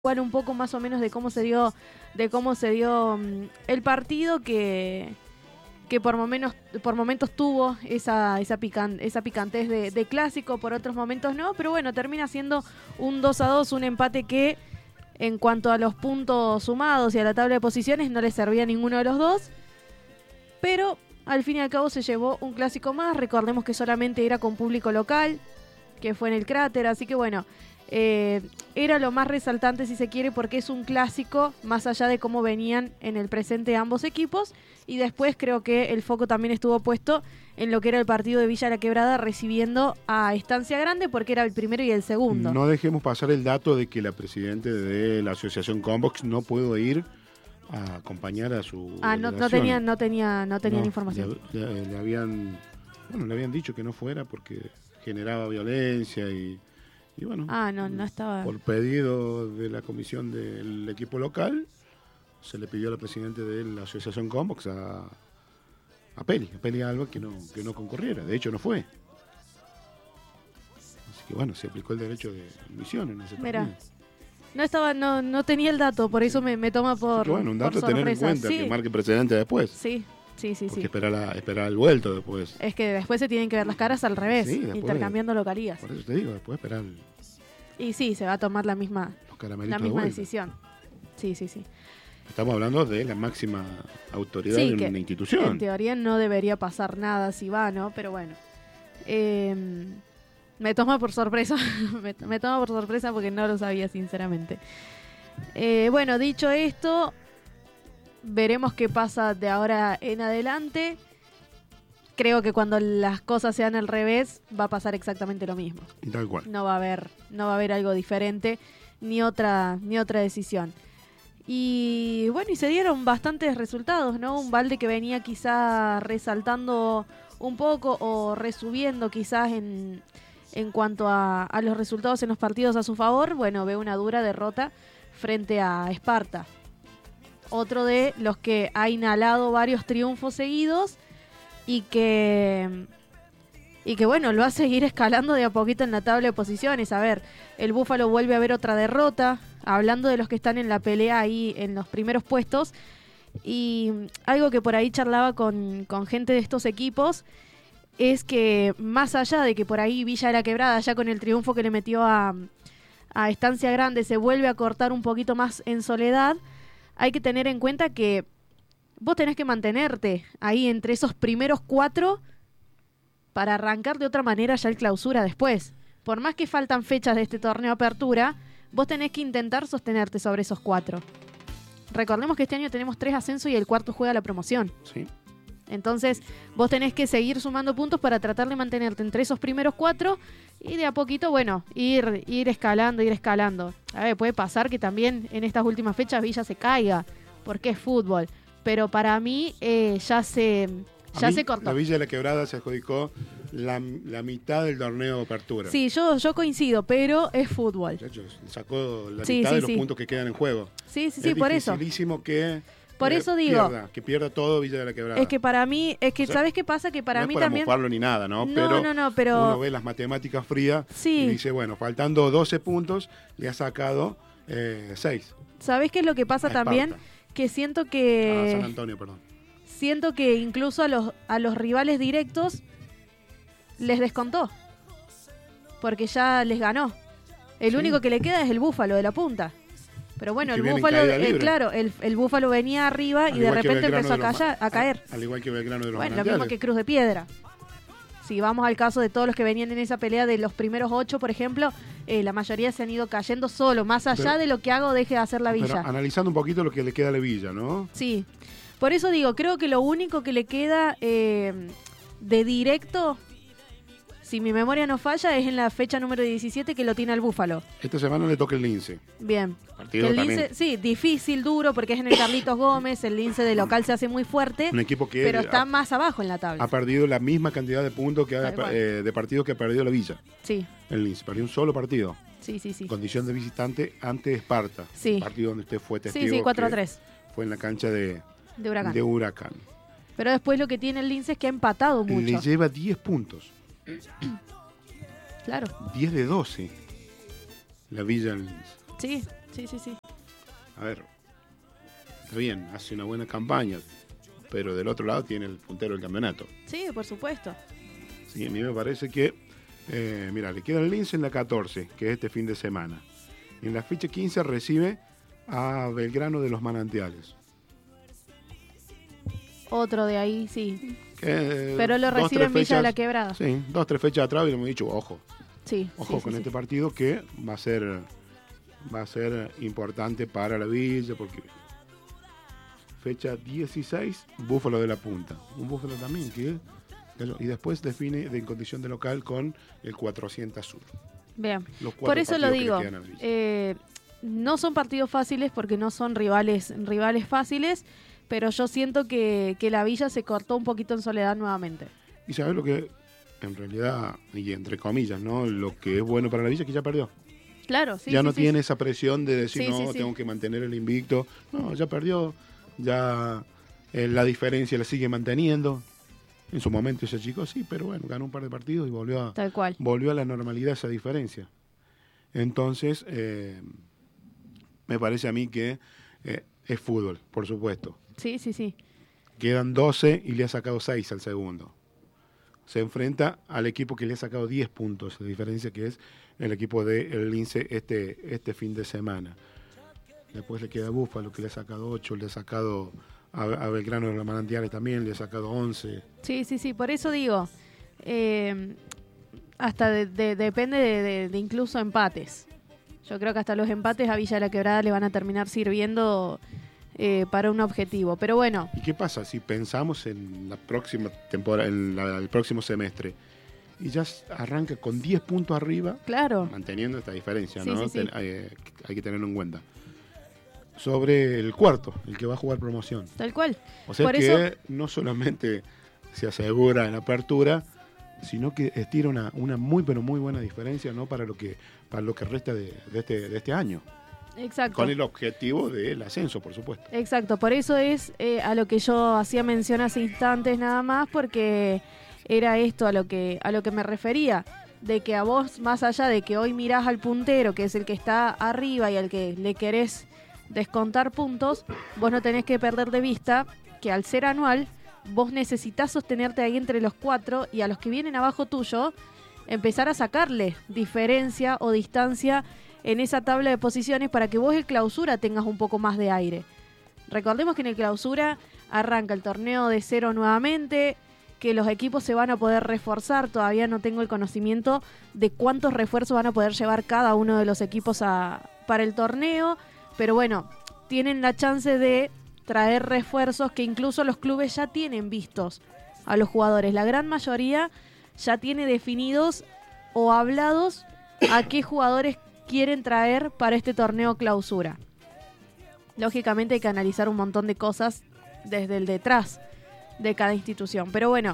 igual un poco más o menos de cómo se dio el partido que por momentos tuvo esa picantez de clásico, por otros momentos no, pero bueno, termina siendo un 2-2, un empate que en cuanto a los puntos sumados y a la tabla de posiciones no le servía a ninguno de los dos, pero al fin y al cabo se llevó un clásico más. Recordemos que solamente era con público local, que fue en el Cráter, así que bueno, era lo más resaltante si se quiere, porque es un clásico más allá de cómo venían en el presente ambos equipos. Y después creo que el foco también estuvo puesto en lo que era el partido de Villa La Quebrada recibiendo a Estancia Grande, porque era el primero y el segundo. No dejemos pasar el dato de que la presidenta de la asociación Combox no pudo ir a acompañar a su no tenían información. Le habían dicho que no fuera porque generaba violencia y bueno, no estaba. Por pedido de la comisión del equipo local, se le pidió a la presidenta de la asociación Combox a Peli Alba que no concurriera. De hecho, no fue. Así que bueno, se aplicó el derecho de admisión en ese partido. Mira, no tenía el dato, por eso me toma por un dato a tener en cuenta, sí. Que marque precedente después. Sí. Porque esperar el vuelto después. Es que después se tienen que ver las caras al revés, sí, intercambiando localías. Por eso te digo, después esperar. Y sí, se va a tomar la misma decisión. Sí. Estamos hablando de la máxima autoridad de una institución. En teoría no debería pasar nada si va, ¿no? Pero bueno. Me toma por sorpresa. me toma por sorpresa porque no lo sabía, sinceramente. Bueno, dicho esto, veremos qué pasa de ahora en adelante. Creo que cuando las cosas sean al revés, va a pasar exactamente lo mismo. Tal cual. No va a haber algo diferente, ni otra decisión. Y bueno, y se dieron bastantes resultados, ¿no? Un Balde que venía quizá resaltando un poco o resubiendo quizás en cuanto a los resultados en los partidos a su favor. Bueno, ve una dura derrota frente a Esparta. Otro de los que ha inhalado varios triunfos seguidos y que bueno, lo va a seguir escalando de a poquito en la tabla de posiciones. A ver, el Búfalo vuelve a ver otra derrota, hablando de los que están en la pelea ahí en los primeros puestos. Y algo que por ahí charlaba con gente de estos equipos es que más allá de que por ahí Villa de la Quebrada, ya con el triunfo que le metió a Estancia Grande, se vuelve a cortar un poquito más en soledad, hay que tener en cuenta que vos tenés que mantenerte ahí entre esos primeros 4 para arrancar de otra manera ya el clausura después. Por más que faltan fechas de este torneo apertura, vos tenés que intentar sostenerte sobre esos 4. Recordemos que este año tenemos 3 ascensos y el cuarto juega la promoción. Sí. Entonces, vos tenés que seguir sumando puntos para tratar de mantenerte entre esos primeros 4 y de a poquito, bueno, ir escalando. A ver, puede pasar que también en estas últimas fechas Villa se caiga, porque es fútbol. Pero para mí ya se cortó. La Villa de la Quebrada se adjudicó la mitad del torneo de apertura. Sí, yo coincido, pero es fútbol. Sacó la mitad de los puntos que quedan en juego. Sí, por eso. Es dificilísimo que... Por eso digo... Que pierda todo Villa de la Quebrada. Es que para mí... ¿sabes qué pasa? Que para mí también... No es para mofarlo ni nada, ¿no? Pero uno ve las matemáticas frías y dice, bueno, faltando 12 puntos, le ha sacado 6. ¿Sabes qué es lo que pasa también? Que siento que... San Antonio, perdón. Siento que incluso a los rivales directos les descontó. Porque ya les ganó. El único que le queda es el Búfalo de la punta. Pero bueno, el Búfalo, el Búfalo venía arriba y de repente empezó a caer. Al igual que Belgrano de los Bueno, lo mismo que Cruz de Piedra. Si vamos al caso de todos los que venían en esa pelea de los primeros 8, por ejemplo, la mayoría se han ido cayendo solo, más allá de lo que haga o deje de hacer la Villa. Pero analizando un poquito lo que le queda a la Villa, ¿no? Sí. Por eso digo, creo que lo único que le queda de directo, si mi memoria no falla, es en la fecha número 17 que lo tiene al Búfalo. Esta semana le toca el Lince. Bien. Partido el también. Lince, sí, difícil, duro, porque es en el Carlitos Gómez, el Lince de local se hace muy fuerte, un equipo que pero está más abajo en la tabla. Ha perdido la misma cantidad de puntos de partidos que ha perdido la Villa. Sí. El Lince perdió un solo partido. Sí. Condición de visitante ante Esparta. Sí. Partido donde usted fue testigo. Sí, 4-3. Fue en la cancha de Huracán. Pero después lo que tiene el Lince es que ha empatado mucho. Le lleva 10 puntos. Claro. 10 de 12. La Villa del Lince. Sí, sí, sí, sí. A ver, está bien, hace una buena campaña, pero del otro lado tiene el puntero del campeonato. Sí, por supuesto. Sí, a mí me parece que, mira, le queda el Lince en la 14, que es este fin de semana. En la fecha 15 recibe a Belgrano de los Manantiales. Otro de ahí, sí. Pero lo recibe en Villa de la Quebrada. Sí, 2-3 fechas atrás y le hemos dicho, ojo. Sí, Ojo sí, con sí, este sí. partido que va a ser importante para la Villa, porque fecha 16, Búfalo de la Punta. Un Búfalo también que y después define en condición de local con el 400 Sur. Bien, Los por eso lo partidos que digo. le quedan a Villa. No son partidos fáciles porque no son rivales fáciles, pero yo siento que la Villa se cortó un poquito en soledad nuevamente. Y sabes lo que, en realidad, y entre comillas, ¿no? Lo que es bueno para la Villa es que ya perdió. Claro, sí. Ya sí, no sí. tiene esa presión de decir, Sí, no, sí, sí. tengo que mantener el invicto. No, ya perdió, ya la diferencia la sigue manteniendo. En su momento ese chico sí, pero bueno, ganó un par de partidos y Tal cual. volvió a la normalidad esa diferencia. Entonces, me parece a mí que es fútbol, por supuesto. Sí, sí, sí. Quedan 12 y le ha sacado 6 al segundo. Se enfrenta al equipo que le ha sacado 10 puntos, la diferencia que es el equipo del Lince este fin de semana. Después le queda Búfalo, que le ha sacado 8, le ha sacado a Belgrano de los Manantiales también, le ha sacado 11. Sí, sí, sí, por eso digo, hasta depende de incluso empates. Yo creo que hasta los empates a Villa de la Quebrada le van a terminar sirviendo para un objetivo. Pero bueno. ¿Y qué pasa si pensamos en la próxima temporada, el próximo semestre? Y ya arranca con 10 puntos arriba, Claro. manteniendo esta diferencia, Sí, ¿no? sí, sí. Hay que tenerlo en cuenta. Sobre el cuarto, el que va a jugar promoción. Tal cual. O sea Por que eso, no solamente se asegura en apertura, sino que estira una muy pero muy buena diferencia, ¿no? para lo que resta de este año. exacto. Con el objetivo del ascenso, por supuesto. Exacto, por eso es a lo que yo hacía mención hace instantes nada más, porque era esto a lo que me refería, de que a vos, más allá de que hoy mirás al puntero, que es el que está arriba y al que le querés descontar puntos, vos no tenés que perder de vista que al ser anual, vos necesitás sostenerte ahí entre los 4 y a los que vienen abajo tuyo, empezar a sacarle diferencia o distancia en esa tabla de posiciones para que vos el clausura tengas un poco más de aire. Recordemos que en el clausura arranca el torneo de cero nuevamente, que los equipos se van a poder reforzar, todavía no tengo el conocimiento de cuántos refuerzos van a poder llevar cada uno de los equipos para el torneo, pero bueno, tienen la chance de traer refuerzos que incluso los clubes ya tienen vistos a los jugadores. La gran mayoría ya tiene definidos o hablados a qué jugadores quieren traer para este torneo clausura. Lógicamente hay que analizar un montón de cosas desde el detrás de cada institución. Pero bueno,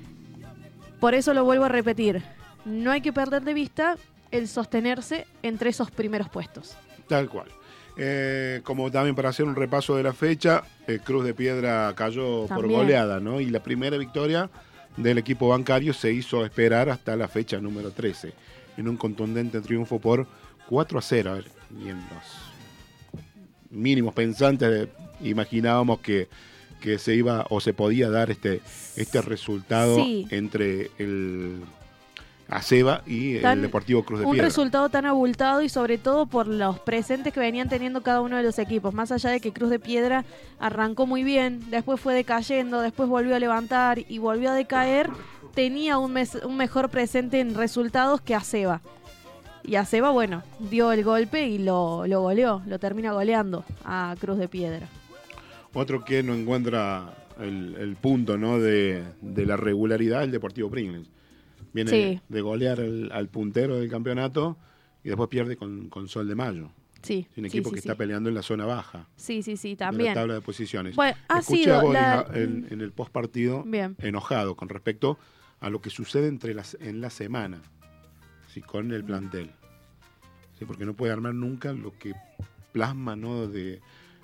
por eso lo vuelvo a repetir. No hay que perder de vista el sostenerse entre esos primeros puestos. Tal cual. Como también para hacer un repaso de la fecha, Cruz de Piedra cayó por goleada, ¿no? Y la primera victoria del equipo bancario se hizo esperar hasta la fecha número 13, en un contundente triunfo por 4-0. A ver, y en los mínimos pensantes imaginábamos que se iba o se podía dar este resultado entre el Aceba y el Deportivo Cruz de Piedra. Un resultado tan abultado y sobre todo por los presentes que venían teniendo cada uno de los equipos. Más allá de que Cruz de Piedra arrancó muy bien, después fue decayendo, después volvió a levantar y volvió a decaer, tenía un mejor presente en resultados que Aceba. Y Aceba, bueno, dio el golpe y lo goleó, lo termina goleando a Cruz de Piedra. Otro que no encuentra el punto, ¿no? de la regularidad, el Deportivo Pringles. Viene de golear al puntero del campeonato y después pierde con Sol de Mayo. Sí. Es un equipo que está peleando en la zona baja. Sí, también. De la tabla de posiciones. Bueno, Escuché a Boris en el postpartido enojado con respecto a lo que sucede en la semana, ¿sí? Con el plantel. ¿Sí? Porque no puede armar nunca lo que plasma, ¿no? de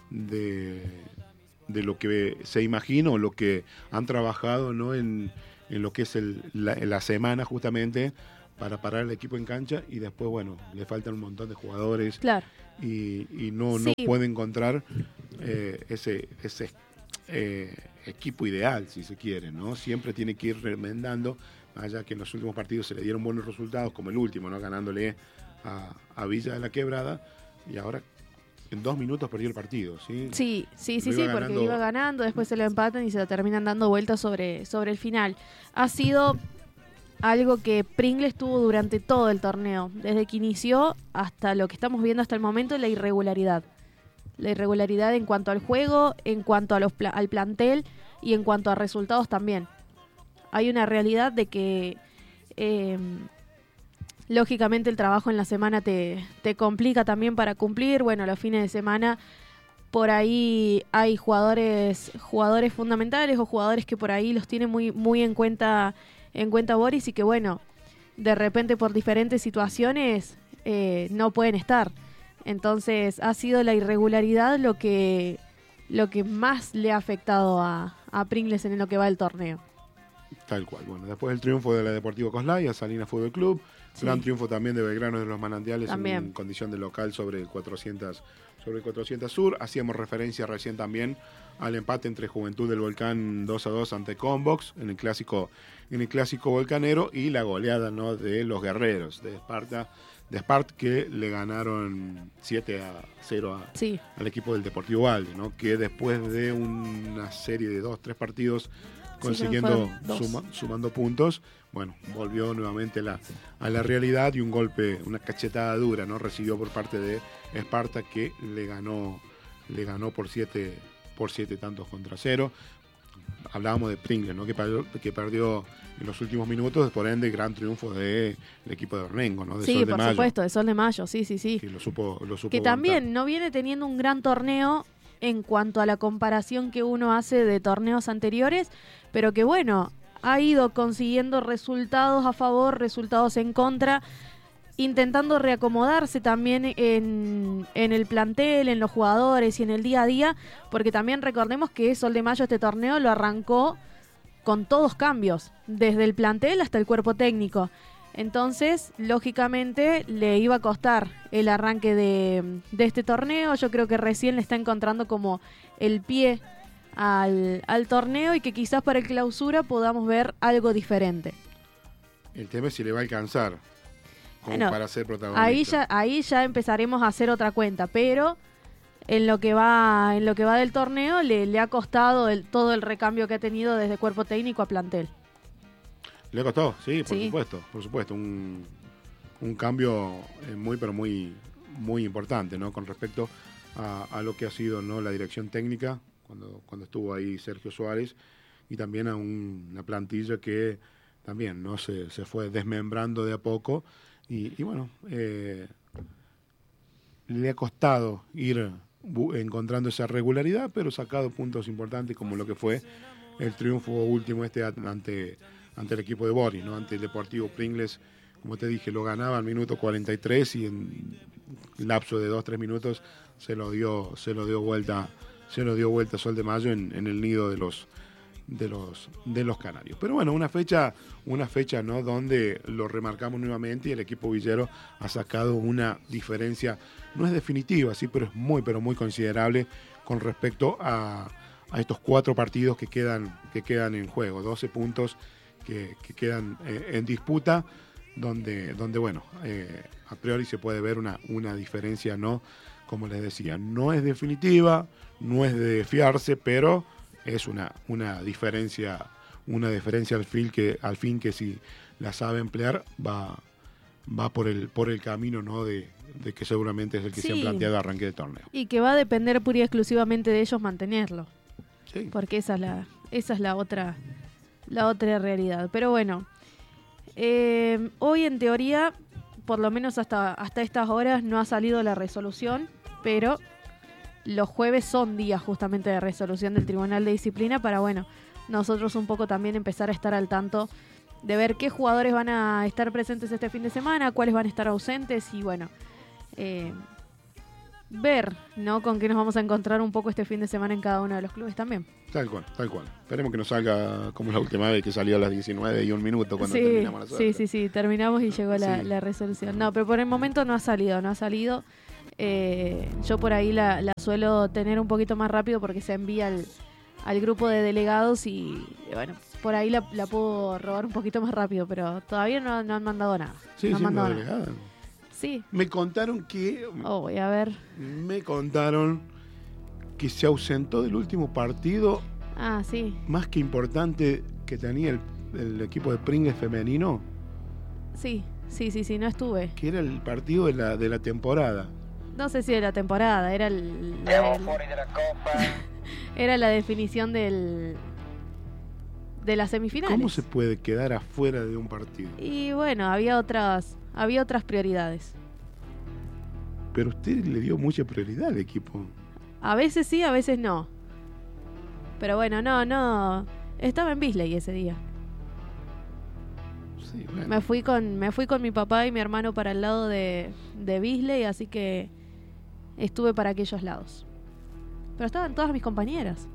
lo que se imagina o lo que han trabajado, ¿no? en lo que es la semana justamente para parar el equipo en cancha y después, bueno, le faltan un montón de jugadores. Claro. Y no puede encontrar ese equipo ideal, si se quiere, ¿no? Siempre tiene que ir remendando, allá que en los últimos partidos se le dieron buenos resultados, como el último, ¿no? Ganándole a Villa de la Quebrada, y ahora en 2 minutos perdió el partido, ¿sí? Sí, porque iba ganando, después se lo empatan y se lo terminan dando vueltas sobre el final. Ha sido algo que Pringles tuvo durante todo el torneo, desde que inició hasta lo que estamos viendo hasta el momento, la irregularidad. La irregularidad en cuanto al juego, en cuanto a al plantel y en cuanto a resultados también. Hay una realidad de que lógicamente el trabajo en la semana te complica también para cumplir. Bueno, los fines de semana por ahí hay jugadores fundamentales o jugadores que por ahí los tiene muy en cuenta Boris, y que bueno, de repente por diferentes situaciones no pueden estar. Entonces ha sido la irregularidad lo que más le ha afectado a Pringles en lo que va del torneo. Tal cual. Bueno, después del triunfo de la Deportivo Coslay, Salinas Fútbol Club, gran triunfo también de Belgrano de los Manantiales también, en condición de local sobre el 400 Sur. Hacíamos referencia recién también al empate entre Juventud del Volcán 2-2 ante Combox en el clásico volcanero, y la goleada, ¿no?, de los guerreros de Esparta, que le ganaron 7-0 al equipo del Deportivo Valde, ¿no?, que después de una serie de 2-3 partidos consiguiendo sumando puntos, bueno, volvió nuevamente a la realidad, y un golpe, una cachetada dura, ¿no?, recibió por parte de Esparta, que le ganó por 7 tantos contra 0. Hablábamos de Pringles, ¿no?, que perdió en los últimos minutos, por ende gran triunfo del equipo de Ornengo, ¿no?, de Sol de Mayo. Sí, por supuesto, de Sol de Mayo, sí. Que lo supo que aguantar. También no viene teniendo un gran torneo en cuanto a la comparación que uno hace de torneos anteriores, pero que bueno, ha ido consiguiendo resultados a favor, resultados en contra, intentando reacomodarse también en el plantel, en los jugadores y en el día a día, porque también recordemos que Sol de Mayo este torneo lo arrancó con todos cambios, desde el plantel hasta el cuerpo técnico. Entonces, lógicamente, le iba a costar el arranque de este torneo. Yo creo que recién le está encontrando como el pie al torneo, y que quizás para el clausura podamos ver algo diferente. El tema es si le va a alcanzar para ser protagonista. Ahí ya empezaremos a hacer otra cuenta, pero en lo que va del torneo le ha costado todo el recambio que ha tenido desde cuerpo técnico a plantel. Le ha costado, sí, por supuesto. Un cambio muy importante, ¿no?, con respecto a lo que ha sido, ¿no?, la dirección técnica cuando estuvo ahí Sergio Suárez, y también a una plantilla que también, ¿no?, se fue desmembrando de a poco, y bueno, le ha costado ir encontrando esa regularidad, pero sacado puntos importantes, como lo que fue el triunfo último ante el equipo de Boris, ¿no?, ante el Deportivo Pringles. Como te dije, lo ganaba al minuto 43, y en lapso de 2-3 minutos se lo dio vuelta Sol de Mayo en el nido de los canarios. Pero bueno, una fecha, ¿no?, donde lo remarcamos nuevamente, y el equipo villero ha sacado una diferencia, no es definitiva, sí, pero es muy considerable con respecto a estos 4 partidos que quedan en juego, 12 puntos que quedan en disputa, donde bueno, a priori se puede ver una diferencia, ¿no?, como les decía, no es definitiva, no es de fiarse, pero es una diferencia al fin que si la sabe emplear va por el camino, ¿no?, de que seguramente es el que se han planteado arranque de torneo. Y que va a depender pura y exclusivamente de ellos mantenerlo. Sí. Porque esa es la otra realidad. Pero bueno, hoy en teoría, por lo menos hasta estas horas, no ha salido la resolución, pero los jueves son días justamente de resolución del Tribunal de Disciplina para, bueno, nosotros un poco también empezar a estar al tanto de ver qué jugadores van a estar presentes este fin de semana, cuáles van a estar ausentes, y bueno, ver, ¿no? Con qué nos vamos a encontrar un poco este fin de semana en cada uno de los clubes también. Tal cual, tal cual. Esperemos que no salga como la última vez que salió a las 19:01 cuando terminamos nosotros. Sí, terminamos y llegó la resolución. No, pero por el momento no ha salido. Yo por ahí la suelo tener un poquito más rápido porque se envía al grupo de delegados y bueno, por ahí la puedo robar un poquito más rápido, pero todavía no han mandado nada. Sí, no sí, han mandado la nada. delegada. Sí. Me contaron que... Voy a ver. Me contaron que se ausentó del último partido Sí. más que importante que tenía el equipo de Pringles femenino. Sí, no estuve. Que era el partido de la temporada. No sé si de la temporada, era era la definición de las semifinales. ¿Cómo se puede quedar afuera de un partido? Y bueno, había otras prioridades. Pero usted le dio mucha prioridad al equipo. A veces sí, a veces no. Pero bueno, no. Estaba en Bisley ese día. Sí, bueno. Me fui con mi papá y mi hermano para el lado de Bisley, así que estuve para aquellos lados. Pero estaban todas mis compañeras.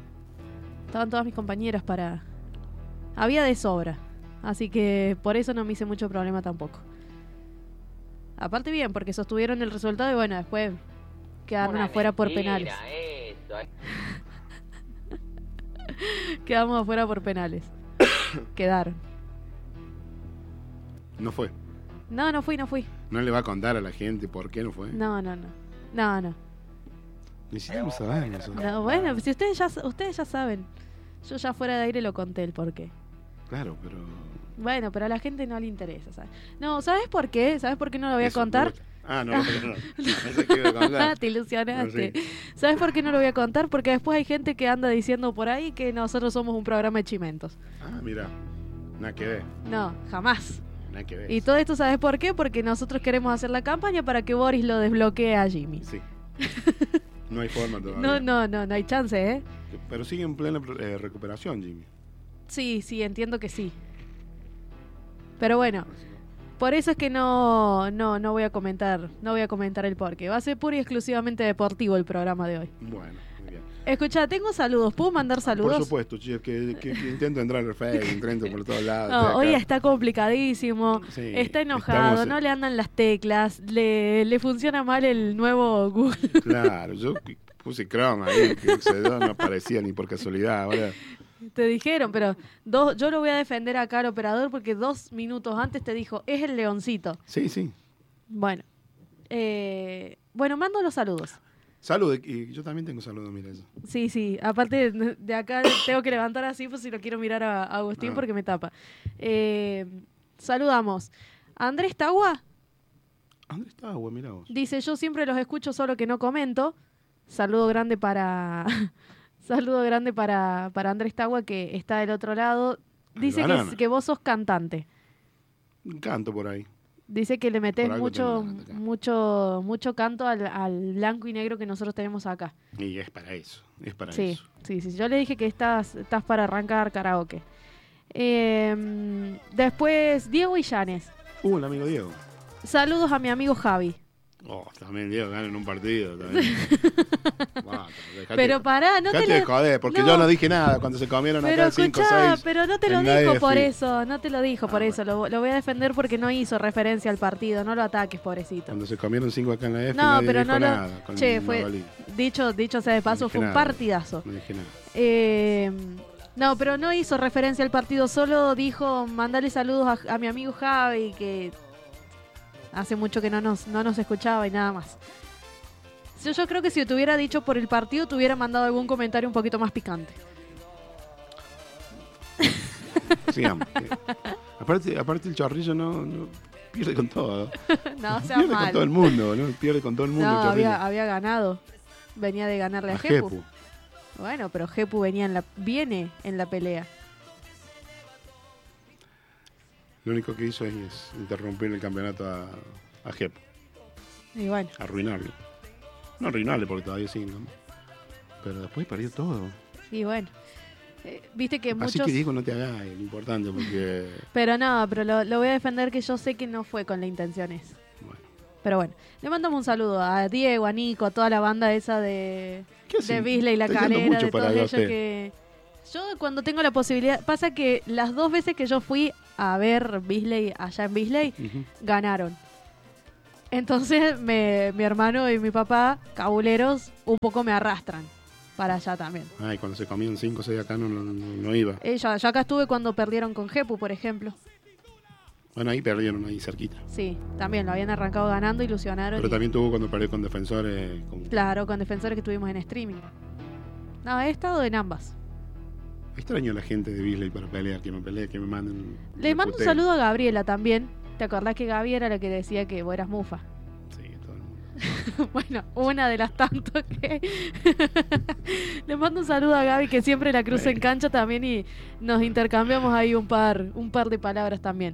Para... Había de sobra. Así que por eso no me hice mucho problema tampoco. Aparte bien, porque sostuvieron el resultado y bueno, después quedaron afuera por penales. Quedamos afuera por penales. Quedaron. No fue. No fui. No le va a contar a la gente por qué no fue. No. Necesitamos saber nosotros. No, bueno, si ustedes ya saben. Yo ya fuera de aire lo conté el porqué. Claro, pero... Bueno, pero a la gente no le interesa, ¿sabes? No, ¿sabes por qué? ¿Sabes por qué no lo voy a contar? No. Pensé que iba a contar. Te ilusionaste. No, sí. ¿Sabes por qué no lo voy a contar? Porque después hay gente que anda diciendo por ahí que nosotros somos un programa de chimentos. Mira, nada que ver. No, jamás. Nada que ver. Y todo esto, ¿sabes por qué? Porque nosotros queremos hacer la campaña para que Boris lo desbloquee a Jimmy. Sí. No hay forma todavía. No hay chance, ¿eh? Pero sigue en plena recuperación, Jimmy. Sí, entiendo que sí. Pero bueno, por eso es que no voy a comentar el porqué. Va a ser pura y exclusivamente deportivo el programa de hoy. Bueno, muy bien. Escucha, tengo saludos. ¿Puedo mandar saludos? Por supuesto, chicos, que intento entrar al Facebook, intento por todos lados. No, hoy está complicadísimo, sí, está enojado, no le andan las teclas, le funciona mal el nuevo Google. Claro, yo puse Chrome ahí, que no aparecía ni por casualidad. Ahora... Te dijeron, pero yo lo voy a defender acá al operador porque 2 minutos antes te dijo, es el leoncito. Sí. Bueno, mando los saludos. Saludos, y yo también tengo saludos, mira eso. Sí, aparte de acá tengo que levantar así pues si lo quiero mirar a Agustín porque me tapa. Saludamos. Andrés Tagua. Mira vos. Dice, yo siempre los escucho, solo que no comento. Saludo grande para Andrés Tagua, que está del otro lado. Dice que vos sos cantante. Canto por ahí. Dice que le metés mucho canto al blanco y negro que nosotros tenemos acá. Y es para eso, Sí. Yo le dije que estás para arrancar karaoke. Después, Diego Illanes. El amigo Diego. Saludos a mi amigo Javi. También Diego gana en un partido. También. Pero pará, no te lo... joder, porque yo no dije nada cuando se comieron acá 5 o 6. Pero no te lo dijo por eso, lo voy a defender porque no hizo referencia al partido, no lo ataques, pobrecito. Cuando se comieron 5 acá en la F, no, nadie pero dijo nada. Fue dicho sea de paso, fue un partidazo. No dije nada. No, pero no hizo referencia al partido, solo dijo, mandale saludos a mi amigo Javi, que hace mucho que no nos escuchaba y nada más. Yo creo que si te hubiera dicho por el partido, te hubiera mandado algún comentario un poquito más picante. Sigamos. Aparte el chorrillo no pierde con todo. No, sea pierde mal. con todo el mundo, ¿no? Pierde con todo el mundo. No, el chorrillo. había ganado. Venía de ganarle a Jepu. Bueno, pero Jepu viene en la pelea. Lo único que hizo es interrumpir el campeonato a Jepu. Y bueno. Arruinarlo. No arruinarle porque todavía sí, ¿no? Pero después perdió todo. Y bueno. Viste que muchos... Así que Diego, no te hagas lo importante porque... Pero lo voy a defender, que yo sé que no fue con la intención esa. Bueno. Pero bueno, le mandamos un saludo a Diego, a Nico, a toda la banda esa de Bisley, La Calera, de todos ellos que... Yo cuando tengo la posibilidad... Pasa que las 2 veces que yo fui a ver Bisley allá en Bisley, ganaron. Entonces mi hermano y mi papá, cabuleros, un poco me arrastran para allá también. Ay, cuando se comían 5 o 6 acá no iba. Yo acá estuve cuando perdieron con Jepu, por ejemplo. Bueno, ahí perdieron, ahí cerquita. Sí, también lo habían arrancado ganando, ilusionaron. Pero también tuvo cuando perdió con Defensores. Claro, con Defensores que estuvimos en streaming. No, he estado en ambas. Extraño a la gente de Bisley para pelear, que me manden. Le mando un saludo a Gabriela también. ¿Te acordás que Gaby era la que decía que vos eras mufa? Sí, todo el mundo. Bueno, una de las tantas que... Le mando un saludo a Gaby, que siempre la cruza en cancha también y nos intercambiamos ahí un par de palabras también.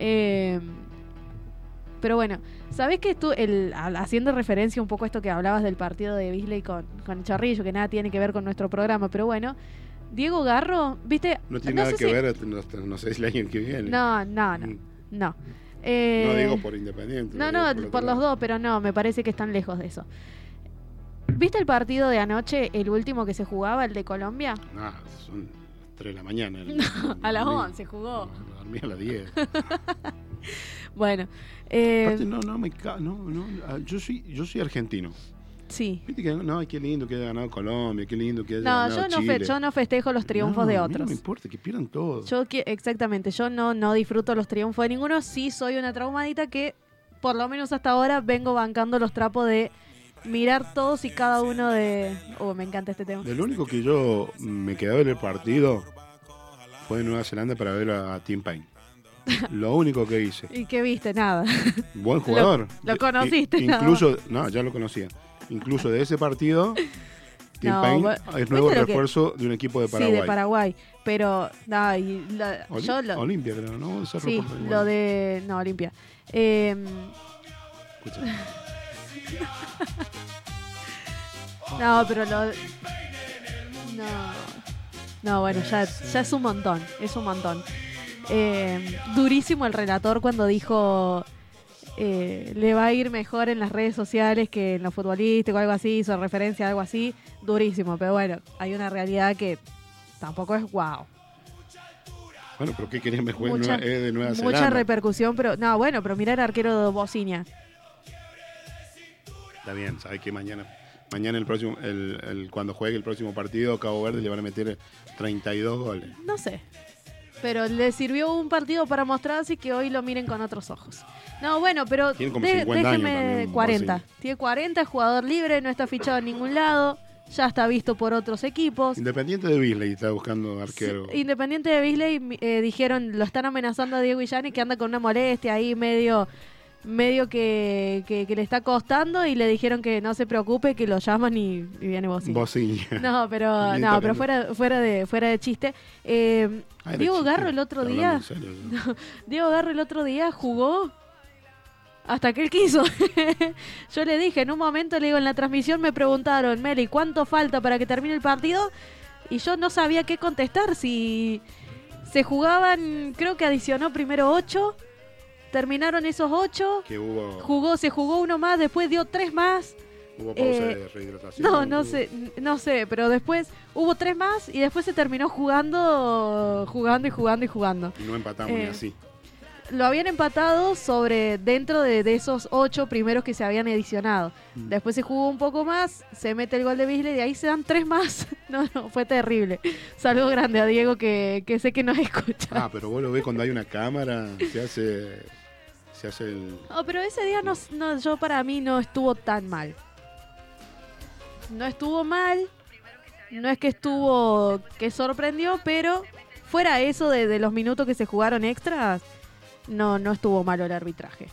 Pero bueno, ¿sabés que tú, haciendo referencia un poco a esto que hablabas del partido de Bisley con el Chorrillo, que nada tiene que ver con nuestro programa, pero bueno, Diego Garro, ¿viste? No tiene nada que ver, no sé si el año que viene. No. No digo por Independiente. No, por los dos, pero no, me parece que están lejos de eso. ¿Viste el partido de anoche, el último que se jugaba, el de Colombia? No, son 3 de la mañana. No, a las 11 jugó. No, dormí a las 10. Bueno. Yo soy argentino. Sí. Viste que qué lindo que haya ganado Colombia, qué lindo que haya ganado Chile. Yo no festejo los triunfos de otros. No me importa, que pierdan todos. Exactamente, yo no disfruto los triunfos de ninguno. Sí soy una traumadita que, por lo menos hasta ahora, vengo bancando los trapos de mirar todos y cada uno de... me encanta este tema. Lo único que yo me quedé a ver el partido fue en Nueva Zelanda para ver a Tim Payne. Lo único que hice. ¿Y qué viste? Nada. Buen jugador. ¿Lo conociste? Incluso, no, ya lo conocía. Incluso de ese partido, Tim Payne es nuevo refuerzo de un equipo de Paraguay. Sí, de Paraguay. Pero, Olimpia, creo, ¿no? Sí, lo de... No, Olimpia. Escucha. No, pero No, bueno, ya es un montón. Es un montón. Durísimo el relator cuando dijo... le va a ir mejor en las redes sociales que en lo futbolístico o algo así, hizo referencia a algo así, durísimo, pero bueno, hay una realidad que tampoco es guau. Bueno, pero ¿qué querían mejor de Nueva Zelanda? Mucha repercusión, pero mirá el arquero de Bosnia. Está bien, sabes que mañana el próximo, cuando juegue el próximo partido, Cabo Verde le van a meter 32 goles. No sé. Pero le sirvió un partido para mostrar así que hoy lo miren con otros ojos. No, bueno, pero tiene como 50 años también, 40. Bosnia. Tiene 40, es jugador libre, no está fichado en ningún lado, ya está visto por otros equipos. Independiente de Bisley está buscando arquero. Sí, Independiente de Bisley dijeron, lo están amenazando a Diego Illani, que anda con una molestia ahí medio que le está costando, y le dijeron que no se preocupe, que lo llaman y viene Bosnia. No, pero fuera de chiste. Diego Garro el otro día jugó hasta que él quiso. Yo le dije, en un momento, en la transmisión me preguntaron, Meli, ¿cuánto falta para que termine el partido? Y yo no sabía qué contestar, si se jugaban, creo que adicionó primero 8, terminaron esos 8, se jugó uno más, después dio 3 más. ¿Hubo pausa de rehidratación? No sé, pero después hubo 3 más y después se terminó jugando. Y no empatamos ni así. Lo habían empatado dentro de esos 8 primeros que se habían adicionado. Después se jugó un poco más, se mete el gol de Bisley y ahí se dan 3 más. No, fue terrible. Saludo grande a Diego que sé que nos escucha. Pero vos lo ves cuando hay una cámara, se hace el... No, pero ese día para mí no estuvo tan mal. No estuvo mal, no es que que sorprendió, pero fuera eso de los minutos que se jugaron extras, no estuvo malo el arbitraje.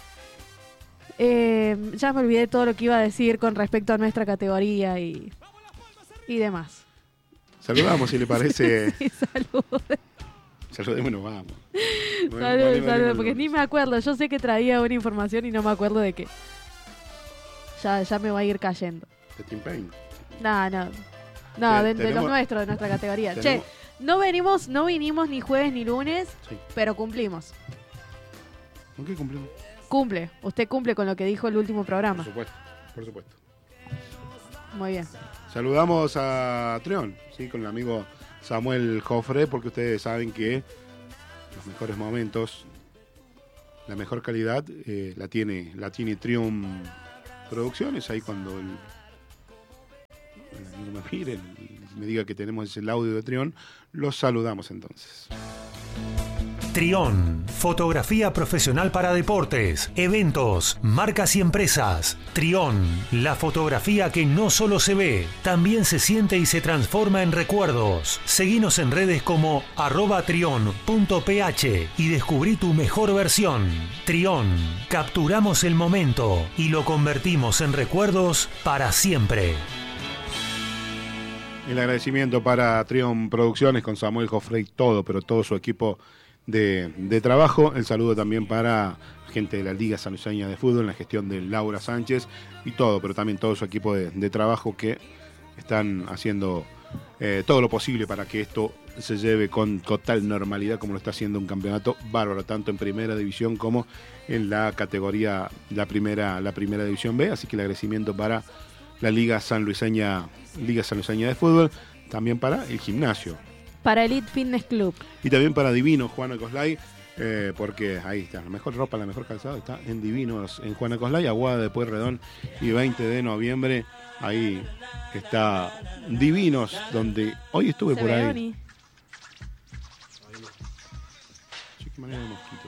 Ya me olvidé todo lo que iba a decir con respecto a nuestra categoría y demás. Saludamos, si le parece. Sí, saludémonos, vamos. Saludos, porque ni me acuerdo. Yo sé que traía una información y no me acuerdo de qué. Ya me va a ir cayendo. ¿De Tim Payne? No, de los nuestros, de nuestra categoría. Che, no vinimos ni jueves ni lunes, sí, pero cumplimos. ¿Con qué cumplimos? Cumple. Usted cumple con lo que dijo el último programa. Por supuesto. Muy bien. Saludamos a Trión, ¿sí? Con el amigo Samuel Jofre, porque ustedes saben que los mejores momentos, la mejor calidad, la tiene Trión Producciones. Ahí cuando el amigo me mire, me diga que tenemos el audio de Trión, los saludamos entonces. Trión, fotografía profesional para deportes, eventos, marcas y empresas. Trión, la fotografía que no solo se ve, también se siente y se transforma en recuerdos. Seguinos en redes como @trion.ph y descubrí tu mejor versión. Trión, capturamos el momento y lo convertimos en recuerdos para siempre. El agradecimiento para Trión Producciones con Samuel Jofre y todo su equipo de trabajo. El saludo también para gente de la Liga Sanluiseña de Fútbol en la gestión de Laura Sánchez pero también todo su equipo de trabajo que están haciendo todo lo posible para que esto se lleve con total normalidad, como lo está haciendo un campeonato bárbaro, tanto en primera división como en la categoría, la primera división B. Así que el agradecimiento para la Liga Sanluiseña de Fútbol, también para el gimnasio, para Elite Fitness Club. Y también para Divino Juana Coslay, porque ahí está, la mejor ropa, la mejor calzado está en Divinos, en Juana Coslay, Aguada de Pueyrredón, y 20 de noviembre, ahí está Divinos, donde hoy estuve por ahí. Oni. Che, qué manera de mosquito.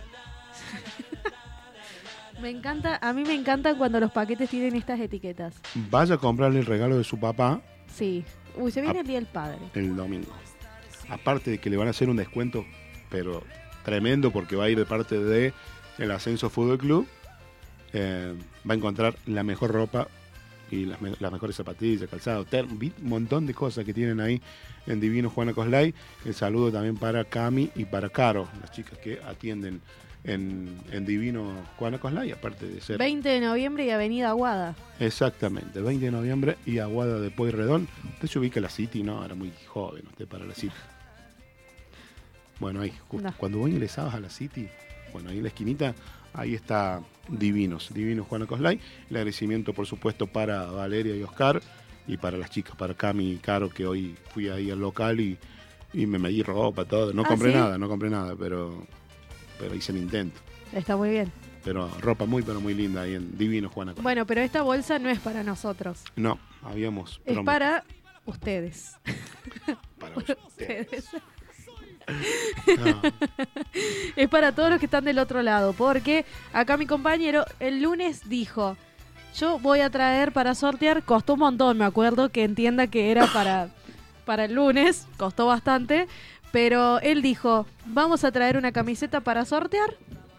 A mí me encanta cuando los paquetes tienen estas etiquetas. Vaya a comprarle el regalo de su papá. Sí. Uy, se viene el Día del Padre. El domingo. Aparte de que le van a hacer un descuento, pero tremendo, porque va a ir de parte de el Ascenso Fútbol Club. Va a encontrar la mejor ropa y las mejores zapatillas, calzado, un montón de cosas que tienen ahí en Divino Juana Coslay. El saludo también para Cami y para Caro, las chicas que atienden en Divino Juana Coslay, aparte de ser 20 de noviembre y Avenida Aguada. Exactamente, 20 de noviembre y Aguada de Pueyrredón. Usted se ubica a la City, no, era muy joven usted para la City. Bueno, ahí, justo No. Cuando vos ingresabas a la City, bueno, ahí en la esquinita, ahí está Divino Juana Coslay. El agradecimiento, por supuesto, para Valeria y Oscar, y para las chicas, para Cami y Caro, que hoy fui ahí al local y me medí ropa, todo. No compré nada, pero hice el intento. Está muy bien. Pero ropa muy linda ahí en Divino Juana Coslay. Bueno, pero esta bolsa no es para nosotros. No, habíamos Es para ustedes. Para ustedes. No. Es para todos los que están del otro lado, porque acá mi compañero el lunes dijo: yo voy a traer para sortear. Costó un montón, me acuerdo que entienda que era para el lunes, costó bastante, pero él dijo: vamos a traer una camiseta para sortear,